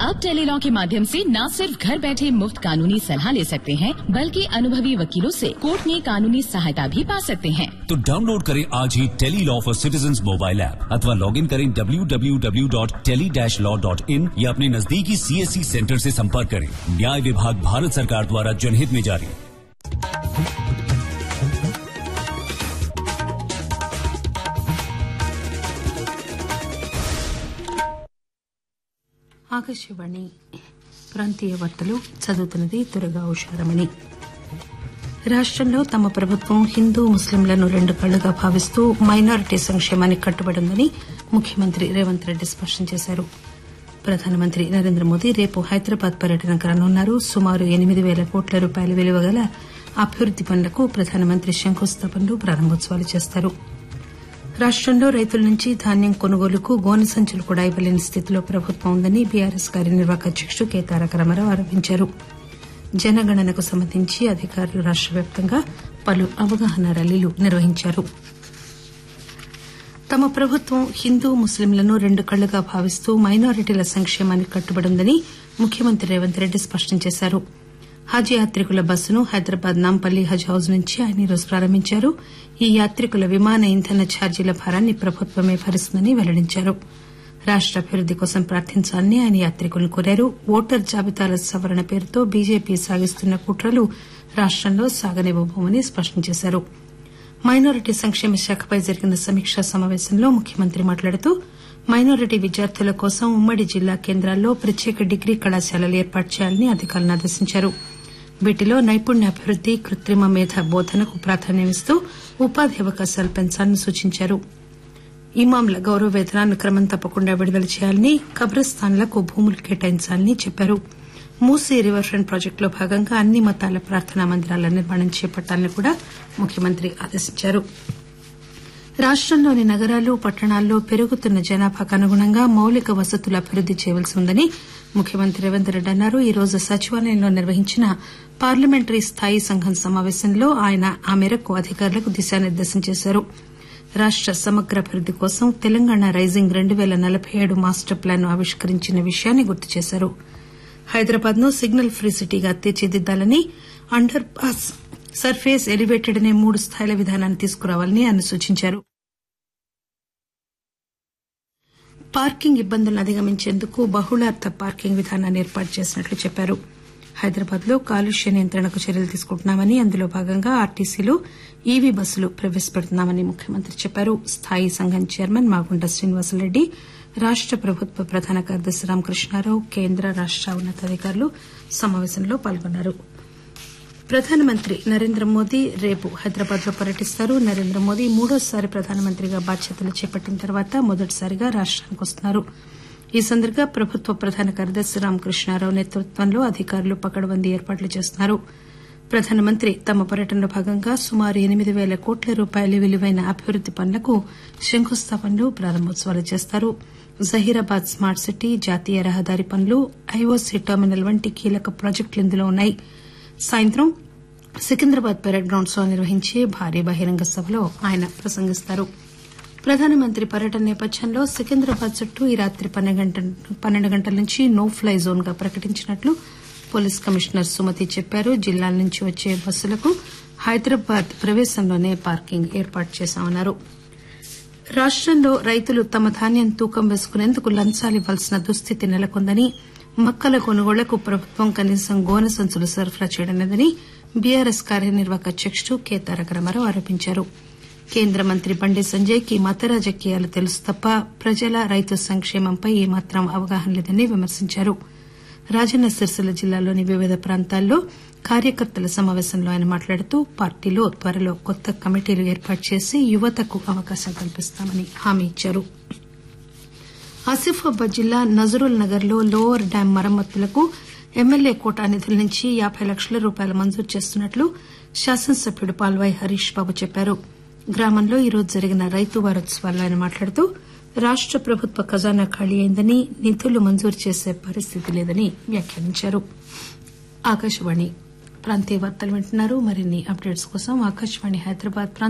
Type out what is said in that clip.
अब टेलीलॉ के माध्यम से न सिर्फ घर बैठे मुफ्त कानूनी सलाह ले सकते हैं, बल्कि अनुभवी वकीलों से कोर्ट में कानूनी सहायता भी पा सकते हैं। तो डाउनलोड करें आज ही Tele-Law for citizens mobile app अथवा लॉग इन करें www.tele-law.in या अपने नजदीकी CSC सेंटर से संपर्क करें। न्याय विभाग भारत सरकार द्वारा जनहित में जारी। ఆకాశవాణి ప్రాంతీయ వార్తలు చదువుతున్నది దుర్గా ఉషారమణి. రాష్టంలో తమ ప్రభుత్వం హిందూ ముస్లింలను రెండు కళ్లుగా భావిస్తూ మైనారిటీ సంక్షేమానికి కట్టుబడి ఉందని ముఖ్యమంత్రి రేవంత్ రెడ్డి స్పష్టం చేశారు. ప్రధానమంత్రి నరేంద్ర మోదీ రేపు హైదరాబాద్ పర్యటనకు రానున్నారు. సుమారు 8,000 కోట్ల రూపాయల విలువ గల అభివృద్ది పనులకు ప్రధానమంత్రి శంకుస్థాపనలు ప్రారంభోత్సవాలు చేస్తారు. రాష్టంలో రైతుల నుంచి ధాన్యం కొనుగోలుకు గోనె సంచులు కూడా ఇవ్వలేని స్థితిలో ప్రభుత్వం ఉందని బీఆర్ఎస్ కార్యనిర్వాహక అధ్యకుడు కె తారక రామారావు ఆరోపించారు. జనగణనకు సంబంధించి అధికారులు రాష్ట వ్యాప్తంగా పలు అవగాహన ర్యాలీలు నిర్వహించారు. తమ ప్రభుత్వం హిందూ ముస్లింలను రెండు కళ్లుగా భావిస్తూ మైనారిటీల సంక్షేమానికి కట్టుబడి ఉందని ముఖ్యమంత్రి రేవంత్ రెడ్డి స్పష్టం చేశారు. హజ్ యాత్రికుల బస్సును హైదరాబాద్ నాంపల్లి హజ్ హౌజ్ నుంచి ఆయన ఈరోజు ప్రారంభించారు. ఈ యాత్రికుల విమాన ఇంధన ఛార్జీల భారాన్ని ప్రభుత్వమే భరిస్తుందని వెల్లడించారు. రాష్ట అభివృద్ది కోసం ప్రార్థించాలని ఆయన యాత్రికులను కోరారు. ఓటర్ జాబితాల సవరణ పేరుతో బీజేపీ సాగిస్తున్న కుట్రలు రాష్టంలో సాగనివ్వబోమని స్పష్టం చేశారు. మైనారిటీ సంక్షేమ శాఖపై జరిగిన సమీక్షా సమావేశంలో ముఖ్యమంత్రి మాట్లాడుతూ మైనారిటీ విద్యార్థుల కోసం ఉమ్మడి జిల్లా కేంద్రాల్లో ప్రత్యేక డిగ్రీ కళాశాలలు ఏర్పాటు చేయాలని అధికారులను ఆదేశించారు. వీటిలో నైపుణ్యాభివృద్ది, కృత్రిమ మేధ బోధనకు ప్రాధాన్యమిస్తూ ఉపాధి అవకాశాలు పెంచాలని సూచించారు. ఇమాంల గౌరవ వేతనాన్ని క్రమం తప్పకుండా విడుదల చేయాలని, కబ్రస్థాన్లకు భూములు కేటాయించాలని చెప్పారు. మూసీ రివర్ ఫ్రంట్ ప్రాజెక్టులో భాగంగా అన్ని మతాల ప్రార్థనా మందిరాల నిర్మాణం చేపట్టాలని కూడా ముఖ్యమంత్రి ఆదేశించారు. రాష్టంలోని నగరాలు, పట్టణాల్లో పెరుగుతున్న జనాభాకు అనుగుణంగా మౌలిక వసతులు అభివృద్ది చేయవలసి ఉందని ముఖ్యమంత్రి రేవంత్ రెడ్డి అన్నారు. ఈ రోజు సచివాలయంలో నిర్వహించిన పార్లమెంటరీ స్థాయీ సంఘం సమావేశంలో ఆయన ఆ మేరకు అధికారులకు దిశానిర్దేశం చేశారు. రాష్ట సమగ్రాభివృద్ది కోసం తెలంగాణ రైజింగ్ 2047 మాస్టర్ ప్లాన్ ను ఆవిష్కరించిన విషయాన్ని గుర్తు చేశారు. హైదరాబాద్ ను సిగ్నల్ ఫ్రీ సిటీగా తీర్చిదిద్దాలని, అండర్ పాస్, సర్ఫేస్, ఎలివేటెడ్ అనే 3 స్థాయిల విధానాన్ని తీసుకురావాలని ఆయన సూచించారు. పార్కింగ్ ఇబ్బందులను అధిగమించేందుకు బహుళార్థ పార్కింగ్ విధానాన్ని ఏర్పాటు చేసినట్లు చెప్పారు. హైదరాబాద్ లో కాలుష్య నియంత్రణకు చర్యలు తీసుకుంటున్నామని, అందులో భాగంగా ఆర్టీసీలో ఈవీ బస్సులు ప్రవేశపెడుతున్నామని ముఖ్యమంత్రి చెప్పారు. స్థాయీ సంఘం చైర్మన్ మాగుంట శ్రీనివాసరెడ్డి, రాష్ట ప్రభుత్వ ప్రధాన కార్యదర్శి రామకృష్ణారావు, కేంద్ర, రాష్ట ఉన్నతాధికారులు సమావేశంలో పాల్గొన్నారు. ప్రధానమంత్రి నరేంద్ర మోదీ రేపు హైదరాబాద్ లో పర్యటిస్తారు. నరేంద్ర మోదీ మూడోసారి ప్రధానమంత్రిగా బాధ్యతలు చేపట్టిన తర్వాత మొదటిసారిగా రాష్టానికి వస్తున్నారు. ఈ సందర్భంగా ప్రభుత్వ ప్రధాన కార్యదర్శి రామకృష్ణారావు నేతృత్వంలో అధికారులు పకడ్బందీ ఏర్పాట్లు చేస్తున్నారు. ప్రధానమంత్రి తమ పర్యటనలో భాగంగా సుమారు 8,000 కోట్ల రూపాయల విలువైన అభివృద్ది పనులకు శంకుస్థాపనలు, ప్రారంభోత్సవాలు చేస్తారు. జహీరాబాద్ స్మార్ట్ సిటీ, జాతీయ రహదారి పనులు, ఐఓసీ టెర్మినల్ వంటి కీలక ప్రాజెక్టులు ఇందులో ఉన్నాయి. సాయంత్రం సికింద్రాబాద్ పెరేడ్ గ్రౌండ్స్ లో నిర్వహించే భారీ బహిరంగ సభలో ఆయన ప్రసంగిస్తారు. ప్రధానమంత్రి పర్యటన నేపథ్యంలో సికింద్రాబాద్ చుట్టూ ఈ రాత్రి 12 గంటల నుంచి నో ఫ్లై జోన్ గా ప్రకటించినట్లు పోలీస్ కమిషనర్ సుమతి చెప్పారు. జిల్లాల నుంచి వచ్చే బస్సులకు హైదరాబాద్ ప్రవేశంలోనే పార్కింగ్ ఏర్పాటు చేశామన్నారు. రాష్టంలో రైతులు తమ ధాన్యం తూకం వేసుకునేందుకు లంచాలు ఇవ్వాల్సిన దుస్థితి నెలకొందని, మక్కల కొనుగోళ్లకు ప్రభుత్వం కనీసం గోనె సంచులు సరఫరా చేయడం లేదని బీఆర్ఎస్ కార్యనిర్వాహక అధ్యకుడు కె తారక రామారావు ఆరోపించారు. కేంద్ర మంత్రి బండి సంజయ్ కి మత రాజకీయాలు తెలుసు తప్ప ప్రజల, రైతు సంక్షేమంపై ఏమాత్రం అవగాహన లేదని విమర్శించారు. రాజన్న సిరిసిల్ల జిల్లాలోని వివిధ ప్రాంతాల్లో కార్యకర్తల సమావేశంలో ఆయన మాట్లాడుతూ పార్టీలో త్వరలో కొత్త కమిటీలు ఏర్పాటు చేసి యువతకు అవకాశం కల్పిస్తామని హామీ ఇచ్చారు. ఆసిఫాబాద్ జిల్లా నజరుల్ నగర్ లో లోవర్ డ్యాం మరమ్మతులకు ఎమ్మెల్యే కోటా నిధుల నుంచి 50 లక్షల రూపాయలు మంజూరు చేస్తున్నట్లు శాసనసభ్యుడు పాల్వాయి హరీష్ బాబు చెప్పారు. గ్రామంలో ఈరోజు జరిగిన రైతు వారోత్సవాల్లో ఆయన మాట్లాడుతూ రాష్ట ప్రభుత్వ ఖజానా ఖాళీ అయిందని, నిధులు మంజూరు చేసే పరిస్థితి లేదని వ్యాఖ్యానించారు. ఆకాశవాణి ప్రాంతీయ వార్తలు వింటున్నారు. మరిన్ని అప్డేట్స్ కోసం ఆకాశవాణి హైదరాబాద్